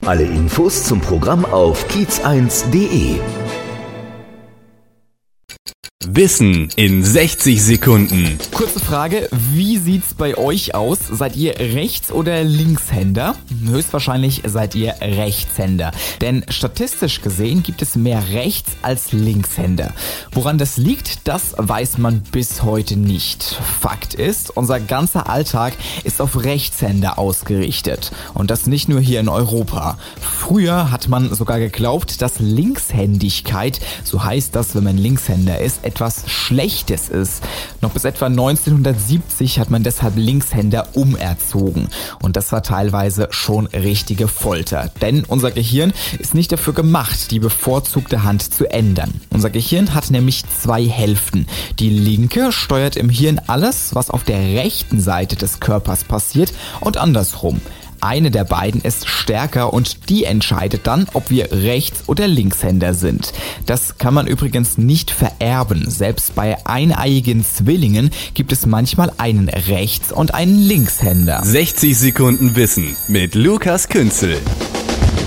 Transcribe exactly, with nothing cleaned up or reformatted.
Alle Infos zum Programm auf kiez eins punkt de. Wissen in sechzig Sekunden. Kurze Frage, wie sieht's bei euch aus? Seid ihr Rechts- oder Linkshänder? Höchstwahrscheinlich seid ihr Rechtshänder. Denn statistisch gesehen gibt es mehr Rechts- als Linkshänder. Woran das liegt, das weiß man bis heute nicht. Fakt ist, unser ganzer Alltag ist auf Rechtshänder ausgerichtet. Und das nicht nur hier in Europa. Früher hat man sogar geglaubt, dass Linkshändigkeit, so heißt das, wenn man Linkshänder ist, etwas Schlechtes ist. Noch bis etwa neunzehnhundertsiebzig hat man deshalb Linkshänder umerzogen. Und das war teilweise schon richtige Folter. Denn unser Gehirn ist nicht dafür gemacht, die bevorzugte Hand zu ändern. Unser Gehirn hat nämlich zwei Hälften. Die linke steuert im Hirn alles, was auf der rechten Seite des Körpers passiert, und andersrum. Eine der beiden ist stärker und die entscheidet dann, ob wir Rechts- oder Linkshänder sind. Das kann man übrigens nicht vererben. Selbst bei eineiigen Zwillingen gibt es manchmal einen Rechts- und einen Linkshänder. sechzig Sekunden Wissen mit Lukas Künzel.